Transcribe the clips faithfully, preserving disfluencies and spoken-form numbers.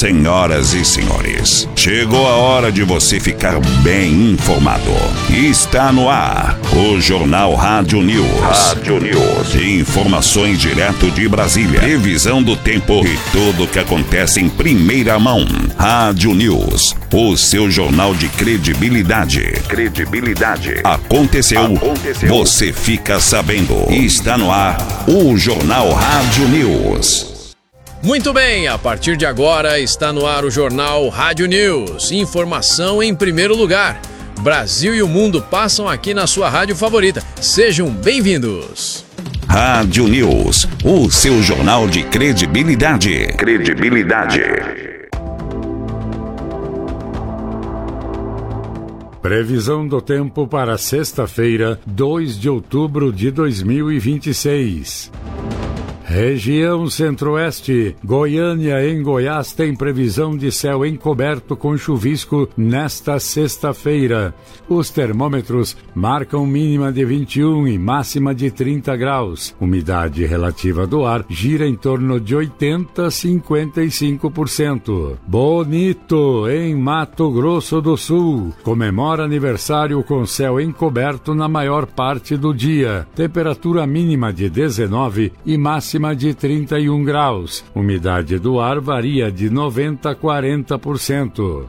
Senhoras e senhores, chegou a hora de você ficar bem informado. Está no ar o Jornal Rádio News. Rádio News. Informações direto de Brasília. Previsão do tempo e tudo o que acontece em primeira mão. Rádio News, o seu jornal de credibilidade. Credibilidade. Aconteceu, Aconteceu. Você fica sabendo. Está no ar o Jornal Rádio News. Muito bem, a partir de agora está no ar o Jornal Rádio News. Informação em primeiro lugar. Brasil e o mundo passam aqui na sua rádio favorita. Sejam bem-vindos. Rádio News, o seu jornal de credibilidade. Credibilidade. Previsão do tempo para sexta-feira, dois de outubro de dois mil e vinte e seis. Região Centro-Oeste, Goiânia em Goiás tem previsão de céu encoberto com chuvisco nesta sexta-feira. Os termômetros marcam mínima de vinte e um e máxima de trinta graus. Umidade relativa do ar gira em torno de oitenta a cinquenta e cinco por cento. Bonito, em Mato Grosso do Sul, comemora aniversário com céu encoberto na maior parte do dia. Temperatura mínima de dezenove e máxima de trinta e um graus. Umidade do ar varia de noventa a quarenta por cento.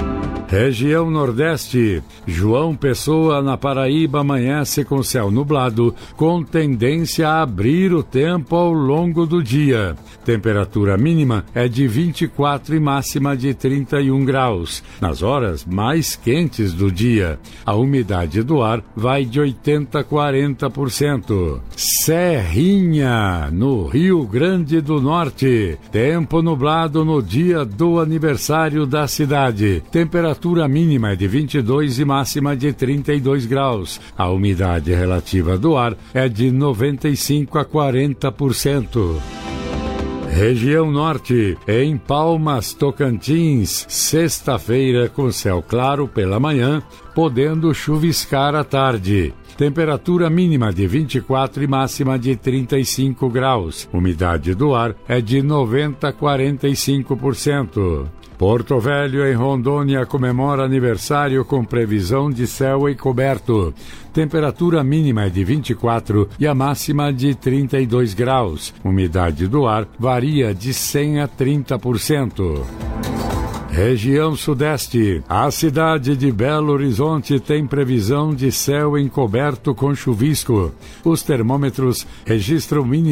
Região Nordeste, João Pessoa, na Paraíba, amanhece com céu nublado, com tendência a abrir o tempo ao longo do dia. Temperatura mínima é de vinte e quatro e máxima de trinta e um graus. Nas horas mais quentes do dia, a umidade do ar vai de oitenta a quarenta por cento. Serrinha, no Rio Grande do Norte, tempo nublado no dia do aniversário da cidade. Temperatura Temperatura mínima é de vinte e dois e máxima de trinta e dois graus. A umidade relativa do ar é de noventa e cinco a quarenta por cento. Região Norte, em Palmas, Tocantins, sexta-feira com céu claro pela manhã, podendo chuviscar à tarde. Temperatura mínima de vinte e quatro e máxima de trinta e cinco graus. Umidade do ar é de noventa a quarenta e cinco por cento. Porto Velho, em Rondônia, comemora aniversário com previsão de céu encoberto. Temperatura mínima é de vinte e quatro e a máxima de trinta e dois graus. Umidade do ar varia de cem a trinta por cento. Região Sudeste, a cidade de Belo Horizonte tem previsão de céu encoberto com chuvisco. Os termômetros registram mínima